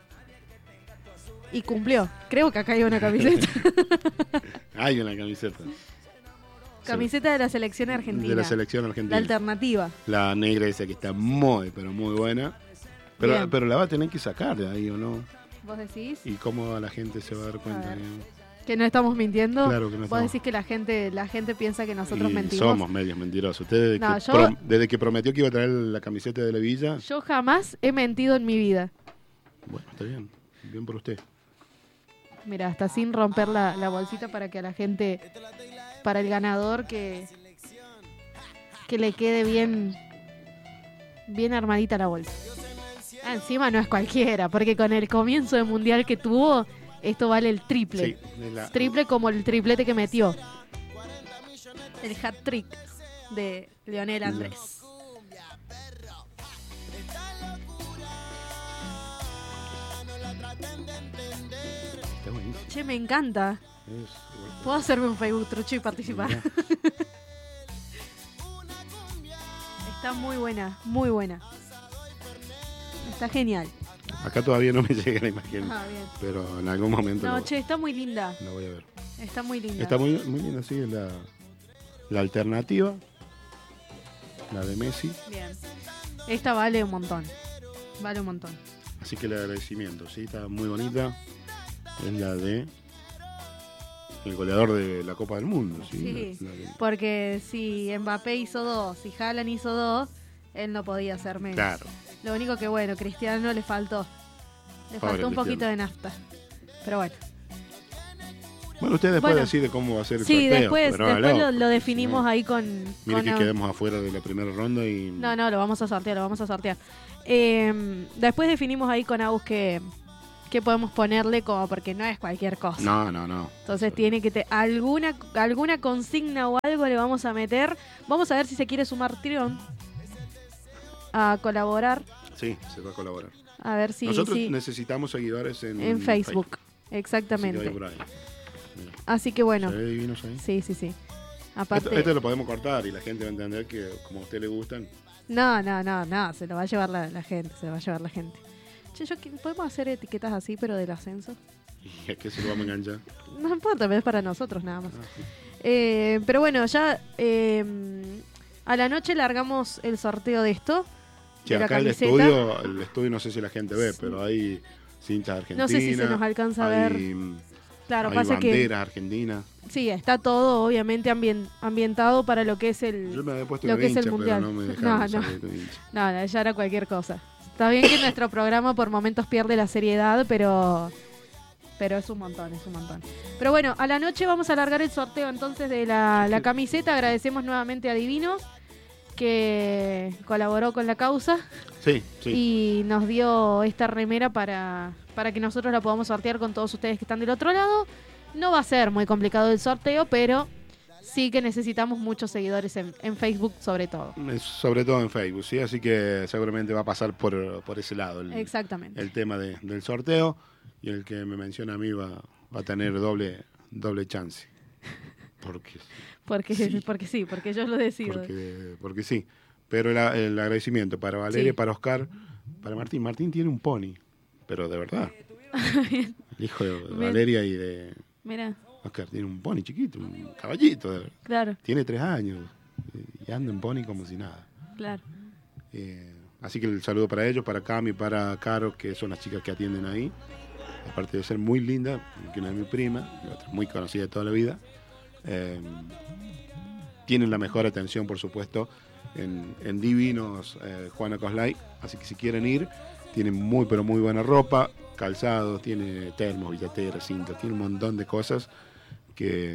y cumplió. Creo que acá hay una camiseta. Hay una camiseta. Camiseta de la selección argentina. De la selección argentina. La alternativa. La negra esa que está muy buena. Pero la va a tener que sacar de ahí, ¿o no? ¿Vos decís? ¿Y cómo la gente se va a dar cuenta? ¿Que no estamos mintiendo? Claro que no ¿Vos estamos. decís que la gente piensa que nosotros mentimos? Somos medios mentirosos. Usted desde que prometió que iba a traer la camiseta de la Villa. Yo jamás he mentido en mi vida. Bueno, está bien. Bien por usted. Mira, hasta sin romper la bolsita, para que a la gente, para el ganador, que le quede bien armadita la bolsa. Encima no es cualquiera, porque con el comienzo de mundial que tuvo, esto vale el triple. Sí, triple como el triplete que metió. El hat-trick de Lionel Andrés. Está buenísimo. Che, me encanta. ¿Puedo hacerme un Facebook trucho y participar? Está muy buena, muy buena. Está genial. Acá todavía no me llega la imagen, Bien. pero en algún momento No, che, está muy linda. la voy a ver. Está muy linda. Está muy linda, sí, la alternativa, la de Messi. Bien. Esta vale un montón. Vale un montón. Así que el agradecimiento, sí, está muy bonita. Es la de el goleador de la Copa del Mundo, sí. Sí, porque si Mbappé hizo 2, si Haaland hizo 2, él no podía hacer menos. Claro. Lo único que, bueno, Cristiano le faltó. Le faltó un poquito de nafta. Pero bueno. Bueno, usted después decide cómo va a ser el sorteo. Sí, después lo definimos ahí con... Mire que quedemos afuera de la primera ronda y... No, lo vamos a sortear. Después definimos ahí con Agus que podemos ponerle como porque no es cualquier cosa. No. Entonces tiene que alguna consigna o algo le vamos a meter. Vamos a ver si se quiere sumar Trión a colaborar. Sí, se va a colaborar. A ver si... Nosotros necesitamos seguidores en Facebook. Exactamente. Así que bueno. ¿Se ve divinos ahí? Sí. Aparte... Esto lo podemos cortar y la gente va a entender que como a usted le gustan. No, se lo va a llevar la gente, Che, ¿podemos hacer etiquetas así, pero del ascenso? ¿Y a qué se lo vamos a enganchar? No importa, pero es para nosotros nada más. Sí. Pero bueno, ya a la noche largamos el sorteo de esto. Sí, de acá el estudio no sé si la gente ve, pero hay cintas argentinas. No sé si se nos alcanza a ver. Claro, hay pasa banderas argentinas. Sí, está todo obviamente ambientado para lo que es Yo me había puesto lo que es el hincha, mundial. Pero no me dejaron No, ya era cualquier cosa. Está bien que nuestro programa por momentos pierde la seriedad, pero es un montón. Pero bueno, a la noche vamos a alargar el sorteo entonces de la camiseta. Agradecemos nuevamente a Divinos que colaboró con la causa. Sí. Y nos dio esta remera para que nosotros la podamos sortear con todos ustedes que están del otro lado. No va a ser muy complicado el sorteo, pero sí que necesitamos muchos seguidores en Facebook sobre todo. Sobre todo en Facebook, sí, así que seguramente va a pasar por ese lado Exactamente. El tema del sorteo, y el que me menciona a mí va a tener doble chance. Porque yo lo decido. Porque sí. Pero el agradecimiento para Valeria, para Oscar, para Martín. Martín tiene un pony, pero de verdad. El hijo de Valeria y de... Mira. Oscar tiene un pony chiquito, un caballito. Claro. Tiene 3 años y anda en pony como si nada. Claro. Así que el saludo para ellos, para Cami, para Caro, que son las chicas que atienden ahí. Aparte de ser muy linda, que una es mi prima, la otra muy conocida de toda la vida. Tienen la mejor atención, por supuesto, en Divinos Juana Coslay. Así que si quieren ir, tienen muy pero muy buena ropa, calzados, tiene termos, billeteras, cintas, tiene un montón de cosas que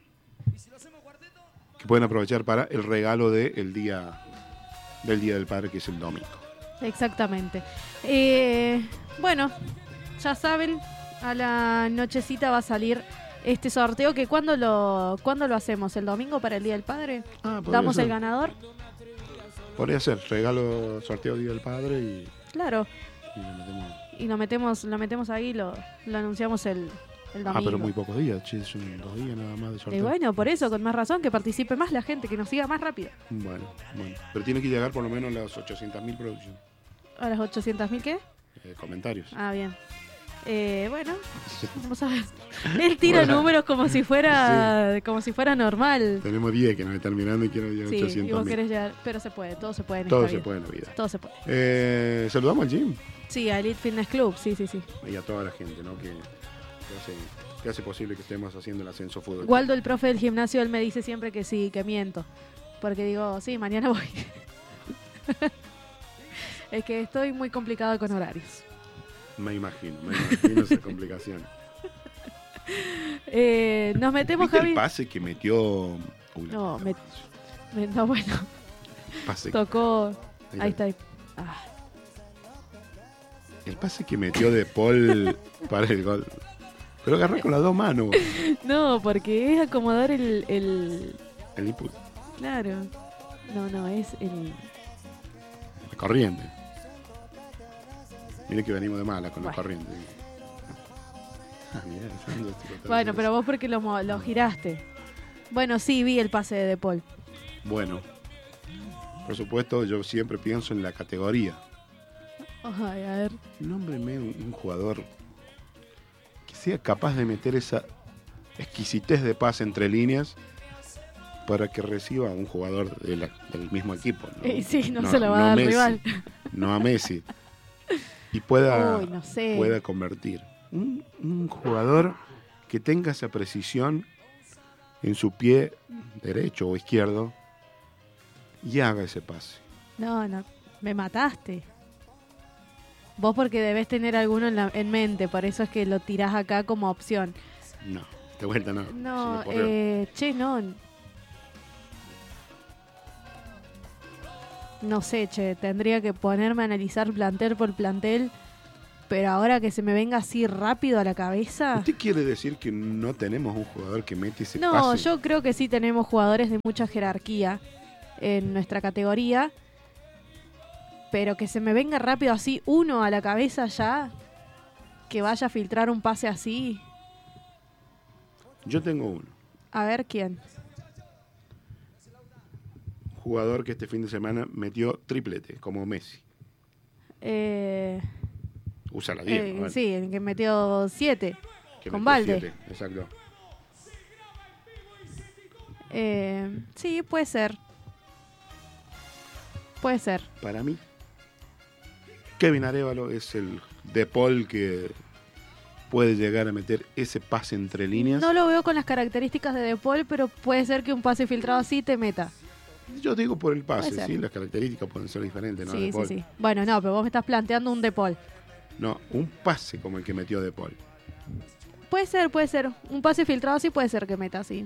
pueden aprovechar para el regalo del Día del Padre, que es el domingo. Exactamente. Bueno, ya saben, a la nochecita va a salir este sorteo, que ¿cuándo lo hacemos? ¿El domingo para el Día del Padre? ¿Damos el ganador? Podría ser, regalo, sorteo Día del Padre y... Claro. Y lo metemos ahí, lo anunciamos el domingo. Pero muy pocos días, son 2 días nada más de sorteo. Y bueno, por eso, con más razón, que participe más la gente, que nos siga más rápido. Bueno. Pero tiene que llegar por lo menos a las 800.000 producciones. ¿A las 800.000 qué? Comentarios. Bien. Bueno, vamos a ver. Él tira números como si fuera normal. Tenemos 10 que nos están mirando y quiero llegar a 800.000. Y vos querés llegar, pero se puede, todo se puede en todo esta se puede en la vida. Todo se puede. Saludamos al gym. Sí, a Elite Fitness Club, sí. Y a toda la gente, ¿no? que hace posible que estemos haciendo el ascenso fútbol. Waldo, el profe del gimnasio, él me dice siempre que sí, que miento. Porque digo, sí, mañana voy. Es que estoy muy complicada con horarios. Me imagino esa complicación. Nos metemos, ¿Viste Javi? el pase que metió? No, bueno. Pase. Tocó. Ahí está. El pase que metió de Paul para el gol. Pero agarró con las 2 manos. No, porque es acomodar el input. Claro. No, es la corriente. Mire que venimos de mala con la corriente. Bueno, pero vos porque lo giraste. Bueno, sí, vi el pase de Paul. Bueno, por supuesto, yo siempre pienso en la categoría. Ay, a ver. Nómbreme un jugador que sea capaz de meter esa exquisitez de pase entre líneas para que reciba a un jugador del mismo equipo. ¿No? Sí, no se lo va a dar Messi, rival. No a Messi. Y pueda convertir. Un jugador que tenga esa precisión en su pie derecho o izquierdo y haga ese pase. No, me mataste. Vos porque debés tener alguno en mente, por eso es que lo tirás acá como opción. No, de vuelta no. No, no. No sé, tendría que ponerme a analizar plantel por plantel, pero ahora que se me venga así rápido a la cabeza... ¿Usted quiere decir que no tenemos un jugador que mete ese pase? No, yo creo que sí tenemos jugadores de mucha jerarquía en nuestra categoría, pero que se me venga rápido así uno a la cabeza ya, que vaya a filtrar un pase así. Yo tengo uno. A ver quién. Jugador que este fin de semana metió triplete, como Messi. Usa la 10. Vale. Sí, el que metió 7 con metió Balde. 7, exacto. Sí, puede ser. Puede ser. Para mí, Kevin Arévalo es el De Paul que puede llegar a meter ese pase entre líneas. No lo veo con las características de De Paul, pero puede ser que un pase filtrado así te meta. Yo digo por el pase, sí, las características pueden ser diferentes, ¿no? Sí, De Paul. sí. Bueno, no, pero vos me estás planteando un De Paul. No, un pase como el que metió De Paul. Puede ser. Un pase filtrado sí puede ser que meta, sí.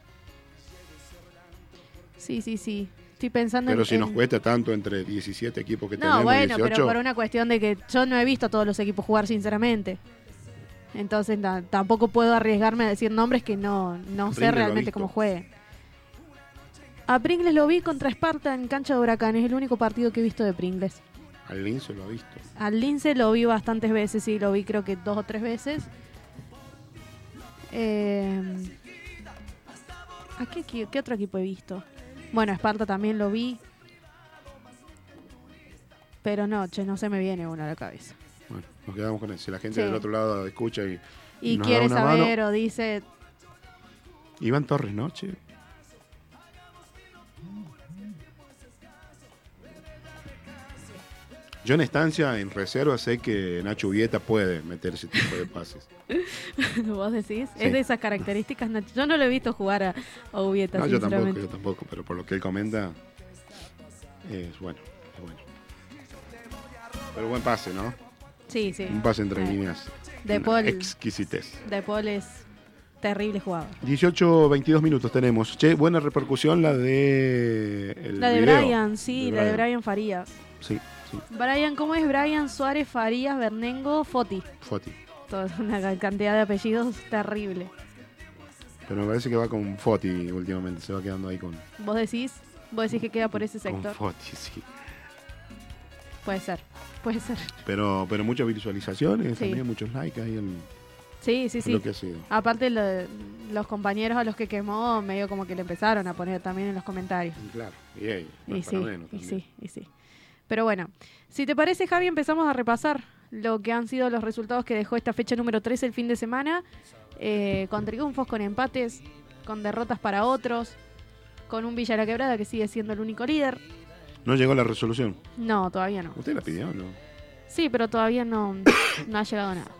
Sí. Estoy pensando pero si nos cuesta tanto entre 17 equipos que tenemos, no, bueno, 18... pero por una cuestión de que yo no he visto a todos los equipos jugar, sinceramente. Entonces tampoco puedo arriesgarme a decir nombres que no sé realmente cómo jueguen. A Pringles lo vi contra Esparta en cancha de Huracán. Es el único partido que he visto de Pringles. Al Lince lo ha visto. Al Lince lo vi bastantes veces, sí, lo vi creo que 2 o 3 veces. ¿A qué otro equipo he visto? Bueno, Esparta también lo vi. Pero no se me viene uno a la cabeza. Bueno, nos quedamos con eso. Si la gente Sí. del otro lado escucha y nos quiere da una saber mano. o dice... Iván Torres, ¿no? Che. Yo en estancia, en reserva, sé que Nacho Vieta puede meter ese tipo de pases. ¿Vos decís? Sí. Es de esas características. Yo no lo he visto jugar a Ubieta, No, yo sinceramente. tampoco, pero por lo que él comenta, es bueno. Pero buen pase, ¿no? Sí. Un pase entre líneas. De Una Paul. exquisitez. De Paul es terrible jugador. 18-22 minutos tenemos. Che, buena repercusión la de el La de video. Brian, sí, la de Brian Farías. Sí. Brian, ¿cómo es? Brian Suárez Farías Bernengo Foti. Toda una cantidad de apellidos terrible. Pero me parece que va con Foti últimamente, se va quedando ahí con... ¿Vos decís que queda por ese sector? Con Foti, sí. Puede ser. Pero muchas visualizaciones, Sí. también muchos likes ahí en Sí. lo que ha sido. Aparte, los compañeros a los que quemó, medio como que le empezaron a poner también en los comentarios. Y claro, y sí. Pero bueno, si te parece, Javi, empezamos a repasar lo que han sido los resultados que dejó esta fecha número 3 el fin de semana, con triunfos, con empates, con derrotas para otros, con un Villa La Quebrada que sigue siendo el único líder. ¿No llegó la resolución? No, todavía no. ¿Usted la pidió o no? Sí, pero todavía no ha llegado nada.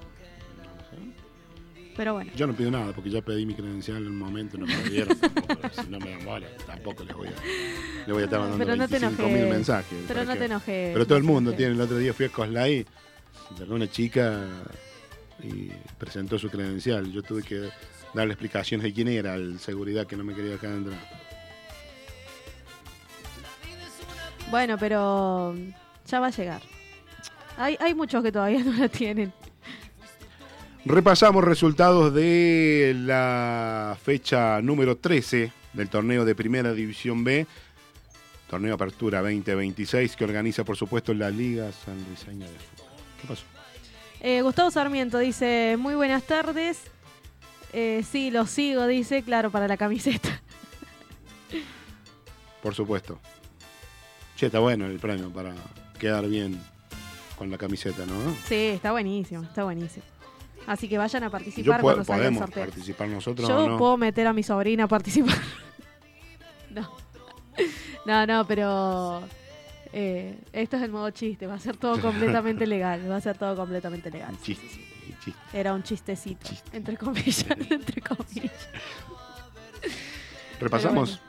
Pero bueno. Yo no pido nada porque ya pedí mi credencial en un momento, no me lo dieron. Tampoco, si no me dan bola, tampoco le voy a estar mandando Pero no te 25.000 enojes. mensajes. Pero no te enojes. Pero todo el no te mundo enojes. tiene. El otro día fui a Coslay, llegó una chica y presentó su credencial. Yo tuve que darle explicaciones de quién era el seguridad que no me quería dejar entrar. Bueno, pero ya va a llegar. Hay muchos que todavía no la tienen. Repasamos resultados de la fecha número 13 del torneo de Primera División B, torneo Apertura 2026, que organiza, por supuesto, la Liga Sanluiseña de Fútbol. ¿Qué pasó? Gustavo Sarmiento dice, muy buenas tardes. Sí, lo sigo, dice, claro, para la camiseta. Por supuesto. Che, está bueno el premio para quedar bien con la camiseta, ¿no? Sí, está buenísimo. Así que vayan a participar cuando salga el ¿Podemos sorteo. participar nosotros Yo o no? puedo meter a mi sobrina a participar. No, pero esto es el modo chiste, va a ser todo completamente legal. Un chiste. Era un chistecito, entre comillas. ¿Repasamos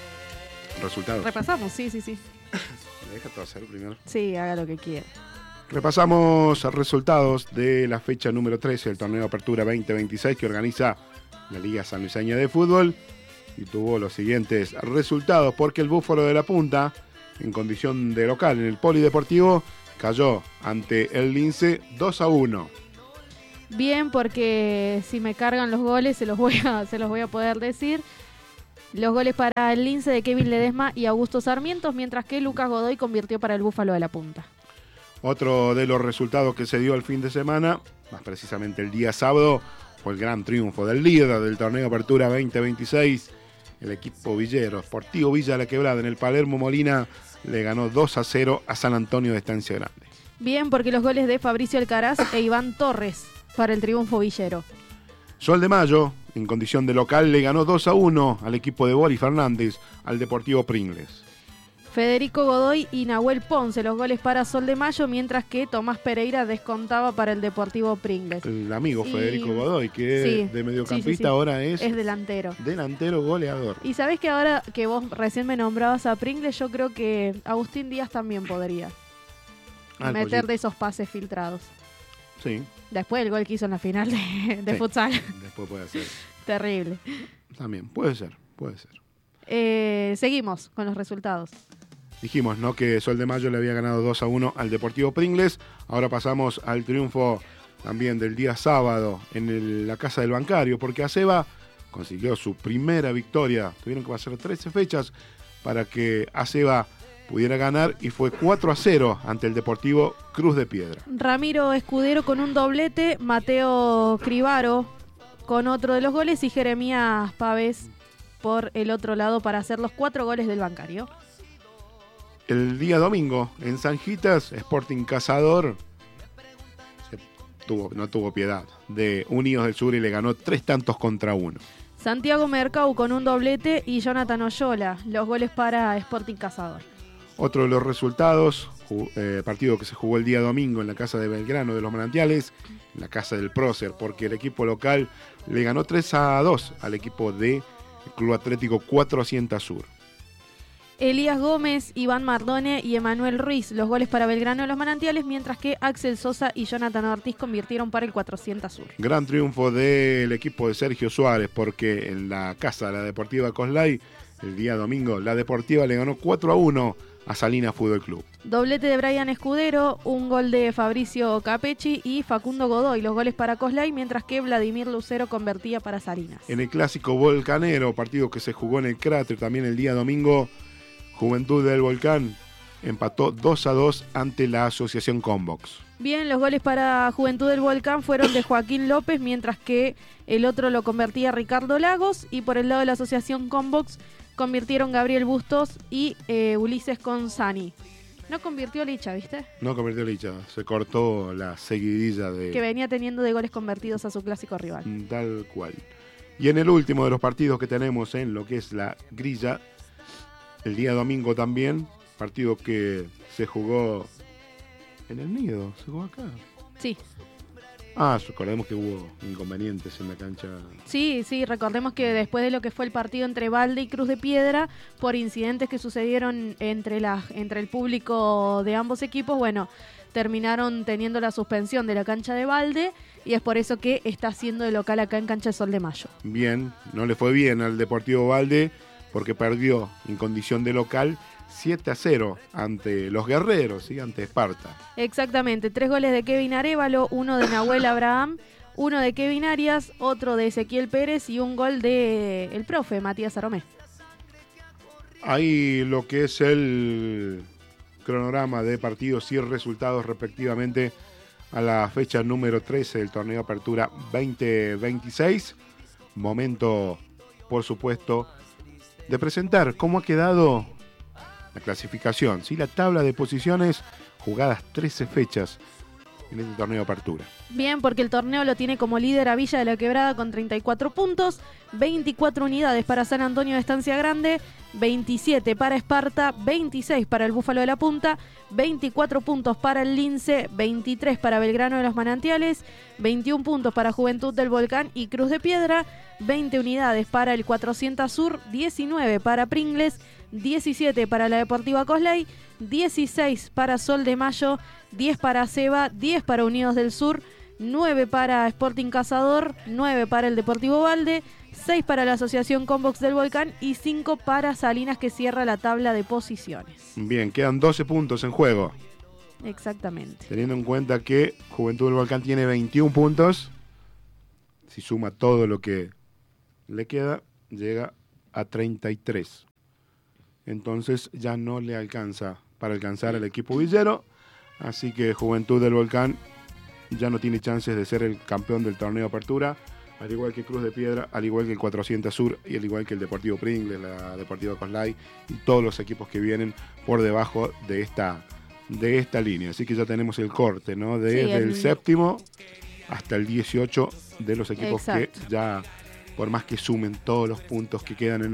resultados? Repasamos, sí. ¿Me deja todo hacer primero? Sí, haga lo que quiera. Repasamos resultados de la fecha número 13 del torneo Apertura 2026 que organiza la Liga Sanluiseña de Fútbol y tuvo los siguientes resultados porque el Búfalo de la Punta, en condición de local en el Polideportivo, cayó ante el Lince 2-1. Bien, porque si me cargan los goles se los voy a poder decir. Los goles para el Lince de Kevin Ledesma y Augusto Sarmientos, mientras que Lucas Godoy convirtió para el Búfalo de la Punta. Otro de los resultados que se dio el fin de semana, más precisamente el día sábado, fue el gran triunfo del líder del torneo Apertura 2026, el equipo villero, Sportivo Villa La Quebrada, en el Palermo Molina, le ganó 2-0 a San Antonio de Estancia Grande. Bien, porque los goles de Fabricio Alcaraz e Iván Torres para el triunfo villero. Sol de Mayo, en condición de local, le ganó 2-1 al equipo de Boris Fernández, al Deportivo Pringles. Federico Godoy y Nahuel Ponce, los goles para Sol de Mayo, mientras que Tomás Pereira descontaba para el Deportivo Pringles. El amigo Federico Godoy, que sí, de mediocampista ahora es delantero. Delantero goleador. Y sabés que ahora que vos recién me nombrabas a Pringles, yo creo que Agustín Díaz también podría meter de esos pases filtrados. Sí. Después del gol que hizo en la final de futsal. Después puede ser. Terrible. También, puede ser. Seguimos con los resultados. Dijimos, ¿no?, que Sol de Mayo le había ganado 2-1 al Deportivo Pringles. Ahora pasamos al triunfo también del día sábado en la Casa del Bancario, porque Aceba consiguió su primera victoria. Tuvieron que pasar 13 fechas para que Aceba pudiera ganar y fue 4-0 ante el Deportivo Cruz de Piedra. Ramiro Escudero con un doblete, Mateo Cribaro con otro de los goles y Jeremías Pávez por el otro lado para hacer los 4 goles del Bancario. El día domingo, en Sanjitas, Sporting Cazador no tuvo piedad de Unidos del Sur y le ganó 3-1. Santiago Mercau con un doblete y Jonathan Oyola, los goles para Sporting Cazador. Otro de los resultados, partido que se jugó el día domingo en la casa de Belgrano de los Manantiales, en la casa del Prócer, porque el equipo local le ganó 3-2 al equipo de Club Atlético 400 Sur. Elías Gómez, Iván Mardone y Emanuel Ruiz, los goles para Belgrano de los Manantiales, mientras que Axel Sosa y Jonathan Ortiz convirtieron para el 400 Sur. Gran triunfo del equipo de Sergio Suárez, porque en la casa de la Deportiva Coslay, el día domingo, la Deportiva le ganó 4-1 a Salinas Fútbol Club. Doblete de Brian Escudero, un gol de Fabricio Capecci y Facundo Godoy, los goles para Coslay, mientras que Vladimir Lucero convertía para Salinas. En el clásico volcanero, partido que se jugó en el Cráter también el día domingo, Juventud del Volcán empató 2-2 ante la Asociación Convox. Bien, los goles para Juventud del Volcán fueron de Joaquín López, mientras que el otro lo convertía Ricardo Lagos, y por el lado de la Asociación Convox convirtieron Gabriel Bustos y Ulises Consani. No convirtió Licha, ¿viste? No convirtió Licha, se cortó la seguidilla que venía teniendo de goles convertidos a su clásico rival. Tal cual. Y en el último de los partidos que tenemos en lo que es la grilla, el día domingo también, partido que se jugó en el Nido, se jugó acá. Sí. Recordemos que hubo inconvenientes en la cancha. Sí, recordemos que después de lo que fue el partido entre Balde y Cruz de Piedra, por incidentes que sucedieron entre el público de ambos equipos, bueno, terminaron teniendo la suspensión de la cancha de Balde y es por eso que está haciendo de local acá en Cancha de Sol de Mayo. Bien, no le fue bien al Deportivo Balde porque perdió en condición de local 7-0 ante los guerreros, ¿sí? Ante Esparta. Exactamente, 3 goles de Kevin Arévalo, 1 de Nahuel Abraham, 1 de Kevin Arias, otro de Ezequiel Pérez y un gol de el profe Matías Aromé. Ahí lo que es el cronograma de partidos y resultados respectivamente a la fecha número 13 del torneo Apertura 2026. Momento, por supuesto, de presentar cómo ha quedado la clasificación, ¿sí? La tabla de posiciones, jugadas 13 fechas en este torneo de Apertura. Bien, porque el torneo lo tiene como líder a Villa de la Quebrada con 34 puntos, 24 unidades para San Antonio de Estancia Grande, 27 para Esparta, 26 para el Búfalo de la Punta, 24 puntos para el Lince, 23 para Belgrano de los Manantiales, 21 puntos para Juventud del Volcán y Cruz de Piedra, 20 unidades para el 400 Sur, 19 para Pringles, 17 para la Deportiva Coslay, 16 para Sol de Mayo, 10 para Seba, 10 para Unidos del Sur, 9 para Sporting Cazador, 9 para el Deportivo Valde, 6 para la Asociación Convox del Volcán y 5 para Salinas, que cierra la tabla de posiciones. Bien, quedan 12 puntos en juego. Exactamente. Teniendo en cuenta que Juventud del Volcán tiene 21 puntos, si suma todo lo que le queda, llega a 33. Entonces ya no le alcanza para alcanzar al equipo villero, así que Juventud del Volcán ya no tiene chances de ser el campeón del torneo Apertura, al igual que Cruz de Piedra, al igual que el 400 Sur y al igual que el Deportivo Pringles, la Deportiva Coslay y todos los equipos que vienen por debajo de esta línea. Así que ya tenemos el corte, ¿no? Desde el séptimo hasta el 18 de los equipos. Exacto. Que ya, por más que sumen todos los puntos que quedan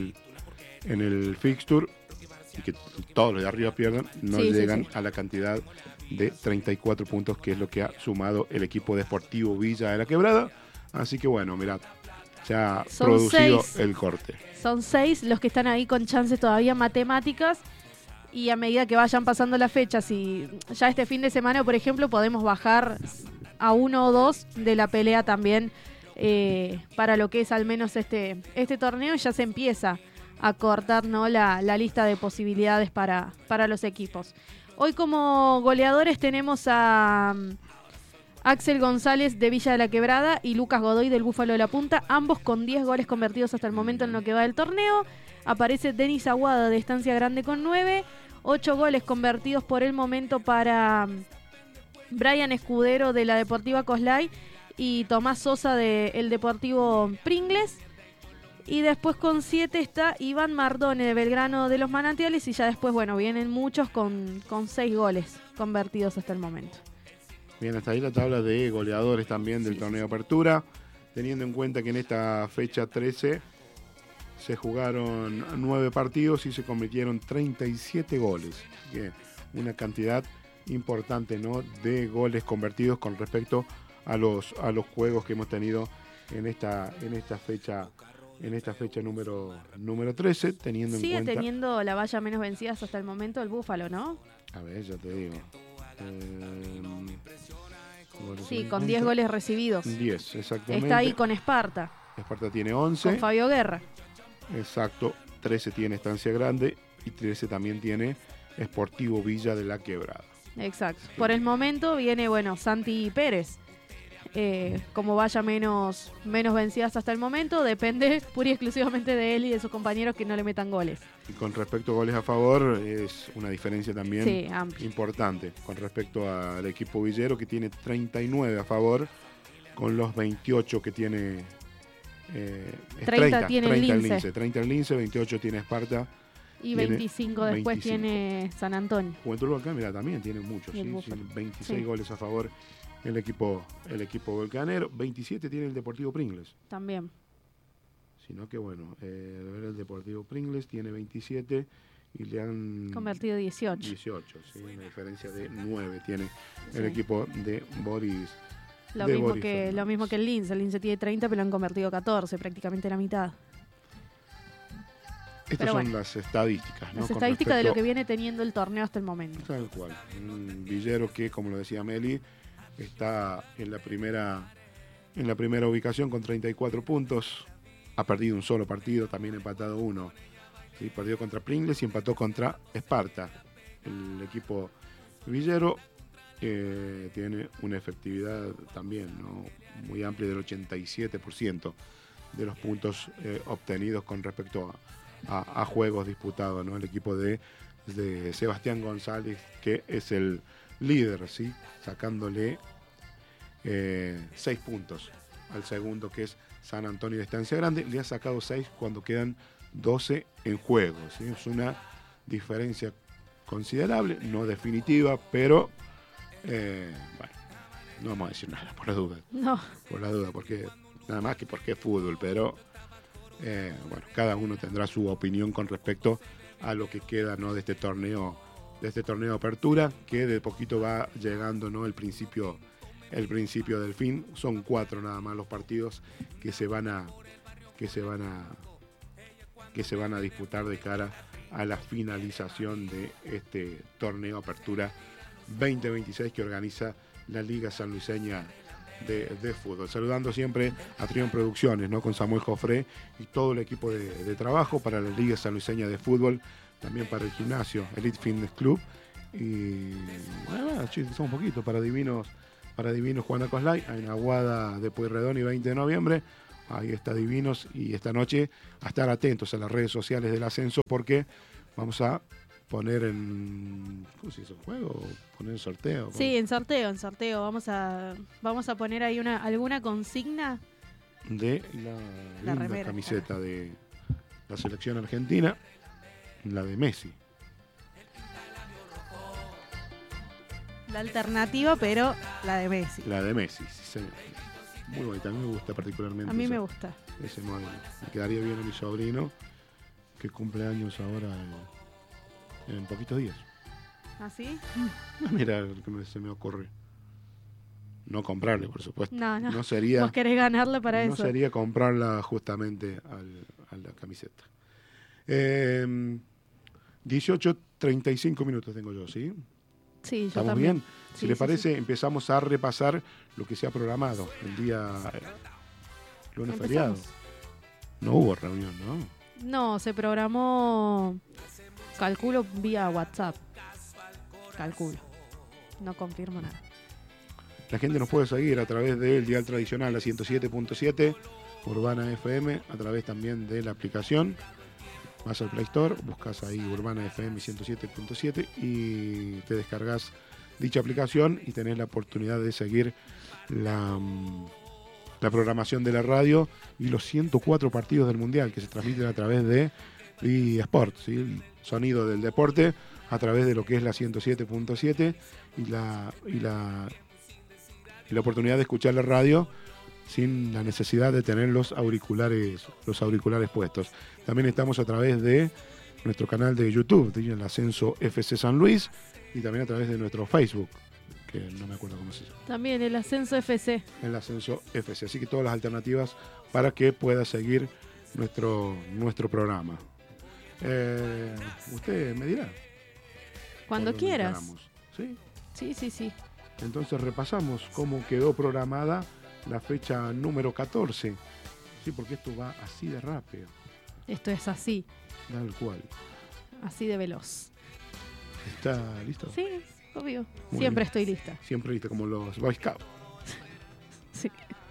en el fixture y que todos los de arriba pierdan, no llegan a la cantidad de 34 puntos, que es lo que ha sumado el equipo Deportivo Villa de la Quebrada. Así que bueno, mirad, se ha producido el corte. Son 6 los que están ahí con chances todavía matemáticas, y a medida que vayan pasando las fechas, y ya este fin de semana, por ejemplo, podemos bajar a 1 o 2 de la pelea también, para lo que es al menos este torneo, ya se empieza a cortar, ¿no?, la lista de posibilidades para los equipos. Hoy como goleadores tenemos a Axel González de Villa de la Quebrada y Lucas Godoy del Búfalo de la Punta, ambos con 10 goles convertidos hasta el momento en lo que va del torneo. Aparece Denis Aguada de Estancia Grande con 9, 8 goles convertidos por el momento para Brian Escudero de la Deportiva Coslay y Tomás Sosa del Deportivo Pringles. Y después con 7 está Iván Mardone de Belgrano de los Manantiales, y ya después, bueno, vienen muchos con 6 goles convertidos hasta el momento. Bien, hasta ahí la tabla de goleadores también del torneo Apertura, teniendo en cuenta que en esta fecha 13 se jugaron 9 partidos y se convirtieron 37 goles. Que una cantidad importante, ¿no?, de goles convertidos con respecto a los juegos que hemos tenido en esta fecha. En esta fecha número 13, teniendo en cuenta... Sigue teniendo la valla menos vencidas hasta el momento el Búfalo, ¿no? A ver, ya te digo. Sí, con 10 goles recibidos. 10, exactamente. Está ahí con Esparta. Esparta tiene 11. Con Fabio Guerra. Exacto. 13 tiene Estancia Grande y 13 también tiene Sportivo Villa de la Quebrada. Exacto. Por el momento viene, bueno, Santi Pérez. Como vaya menos vencidas hasta el momento, depende pura y exclusivamente de él y de sus compañeros que no le metan goles. Y con respecto a goles a favor, es una diferencia también importante con respecto al equipo villero, que tiene 39 a favor, con los 28 que tiene 30 tiene el Lince. 30 el Lince, 28 tiene Esparta. Y 25 después 25. Tiene San Antonio. Juventud Volcán, mira, también tiene muchos, ¿sí? 26 goles a favor. El equipo volcanero. 27 tiene el Deportivo Pringles. También. Sino que bueno, el Deportivo Pringles tiene 27 y le han convertido 18. 18, sí, una diferencia de 9 tiene el equipo de Boris. Lo mismo que el Lince. El Lince tiene 30, pero lo han convertido 14, prácticamente la mitad. Estas son las estadísticas, ¿no? Las estadísticas de lo que viene teniendo el torneo hasta el momento. Tal cual. Un villero que, como lo decía Meli, está en la primera ubicación con 34 puntos. Ha perdido un solo partido, también empatado uno. ¿Sí? Perdió contra Pringles y empató contra Esparta. El equipo villero tiene una efectividad también, ¿no?, muy amplia, del 87% de los puntos obtenidos con respecto a juegos disputados, ¿no? El equipo de Sebastián González, que es el líder, ¿sí?, sacándole 6 puntos al segundo, que es San Antonio de Estancia Grande. Le ha sacado 6 cuando quedan 12 en juego, ¿sí? Es una diferencia considerable, no definitiva, pero bueno, no vamos a decir nada por la duda. No. Por la duda, porque nada más que porque es fútbol, pero Bueno, cada uno tendrá su opinión con respecto a lo que queda, ¿no?, de este torneo de apertura, que de poquito va llegando, ¿no?, el principio del fin. Son 4 nada más los partidos que se van a disputar de cara a la finalización de este torneo apertura 2026 que organiza la Liga Sanluiseña de Fútbol. Saludando siempre a Trión Producciones, ¿no?, con Samuel Jofré y todo el equipo de trabajo para la Liga Sanluiseña de Fútbol, también para el gimnasio Elite Fitness Club y bueno, son un poquito para Divinos Juana Coslay, en Aguada de Pueyrredón y 20 de noviembre. Ahí está Divinos, y esta noche a estar atentos a las redes sociales del ascenso porque vamos a poner en... ¿Cómo se dice? ¿Juego? ¿Poner en sorteo? Sí, en sorteo. Vamos a poner ahí alguna consigna de la remera, camiseta, claro, de la selección argentina, la de Messi. La alternativa, pero la de Messi. La de Messi, sí, muy bonita, a mí me gusta particularmente. A mí me gusta. Ese modelo. Me quedaría bien a mi sobrino, que cumple años ahora en poquitos días. ¿Ah, sí? Mira lo que se me ocurre. No comprarle, por supuesto. No sería. Vos querés ganarle para eso. No sería comprarla justamente a la camiseta. 18:35 minutos tengo yo, ¿sí? Sí, yo ¿Estamos también. bien? Si Sí, le sí, parece, sí. empezamos a repasar lo que se ha programado el día lunes feriado. No hubo reunión, ¿no? No, se programó, calculo, vía WhatsApp. Calculo. No confirmo nada. La gente nos puede seguir a través del dial tradicional, la 107.7, Urbana FM, a través también de la aplicación. Vas al Play Store, buscas ahí Urbana FM 107.7 y te descargas dicha aplicación y tenés la oportunidad de seguir la programación de la radio y los 104 partidos del Mundial que se transmiten a través de eSport, ¿sí? El sonido del deporte a través de lo que es la 107.7 y la oportunidad de escuchar la radio sin la necesidad de tener los auriculares puestos. También estamos a través de nuestro canal de YouTube, el Ascenso FC San Luis, y también a través de nuestro Facebook, que no me acuerdo cómo se llama. También el Ascenso FC. El Ascenso FC. Así que todas las alternativas para que pueda seguir nuestro programa. Usted me dirá. Cuando quieras. ¿Sí? Sí. Entonces repasamos cómo quedó programada la fecha número 14. Sí, porque esto va así de rápido. Esto es así. Tal cual. Así de veloz. ¿Está listo? Sí, obvio. Muy Siempre bien. estoy lista. Siempre lista, como los Boy Scouts. Sí.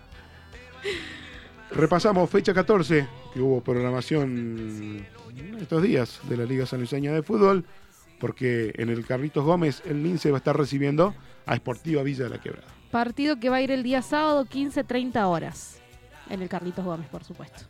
Repasamos fecha 14, que hubo programación estos días de la Liga Sanluiseña de Fútbol, porque en el Carlitos Gómez el Lince va a estar recibiendo a Sportiva Villa de la Quebrada. Partido que va a ir el día sábado, 15:30 horas. En el Carlitos Gómez, por supuesto.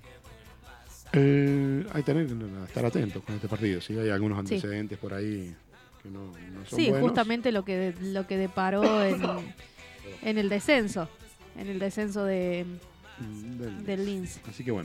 Hay que estar atentos con este partido. ¿Sí? Hay algunos antecedentes por ahí que no son sí, buenos. justamente lo que deparó en el descenso. En el descenso del Lince. Así que bueno,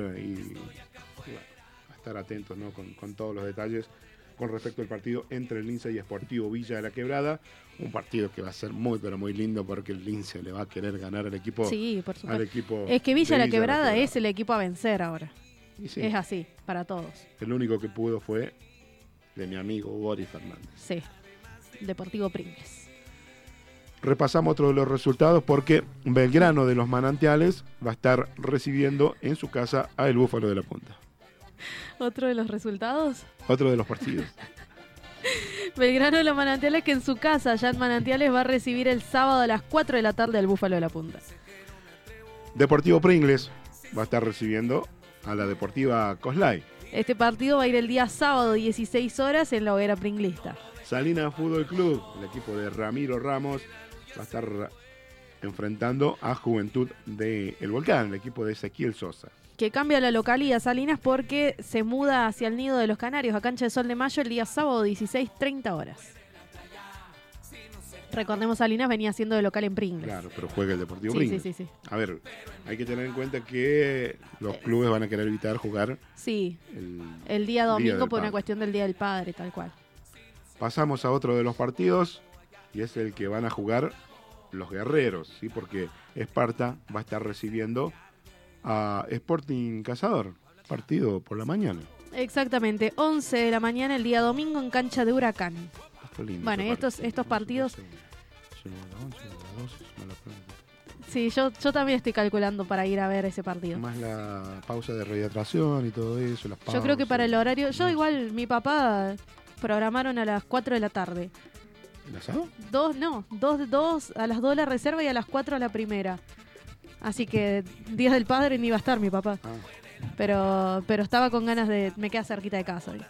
estar atentos, ¿no?, con todos los detalles con respecto al partido entre el Lince y Sportivo Villa de la Quebrada. Un partido que va a ser muy, pero muy lindo porque el Lince le va a querer ganar al equipo. Sí, por supuesto. Al equipo es que Villa de la Quebrada Quebrada es el equipo a vencer ahora. Y sí, Es así, para todos. el único que pudo fue de mi amigo Boris Fernández. Sí, Deportivo Pringles. Repasamos otro de los resultados porque Belgrano de los Manantiales va a estar recibiendo en su casa a el Búfalo de la Punta. ¿Otro de los resultados? Otro de los partidos. Belgrano de los Manantiales, que en su casa, ya en Manantiales, va a recibir el sábado a las 4 de la tarde al Búfalo de la Punta. Deportivo Pringles va a estar recibiendo a la Deportiva Coslay. Este partido va a ir el día sábado, 16 horas, en la hoguera pringlista. Salinas Fútbol Club, el equipo de Ramiro Ramos, va a estar enfrentando a Juventud de El Volcán, el equipo de Ezequiel Sosa. Que cambia la localidad Salinas porque se muda hacia el Nido de los Canarios, a Cancha de Sol de Mayo, el día sábado, 16:30 horas. Recordemos, Salinas venía siendo de local en Pringles. Claro, pero juega el Deportivo Sí, Pringles. sí. A ver, hay que tener en cuenta que los clubes van a querer evitar jugar Sí, el día domingo del por una padre. cuestión del Día del Padre, tal cual. Pasamos a otro de los partidos y es el que van a jugar los guerreros, ¿sí? Porque Esparta va a estar recibiendo a Sporting Cazador, partido por la mañana. Exactamente, 11 de la mañana el día domingo en cancha de Huracán. Está lindo Bueno, ese estos partido. partidos... Son las 11, las 12, son las 12. Sí, yo también estoy calculando para ir a ver ese partido. Más la pausa de rehidratación y todo eso, las pausas. Yo creo que para el horario... Yo igual, mi papá programaron a las 4 de la tarde. ¿El asado? Dos a las 2 la reserva y a las 4 la primera. Así que Día del Padre ni iba a estar mi papá. Ah, Pero estaba con ganas de... Me queda cerquita de casa.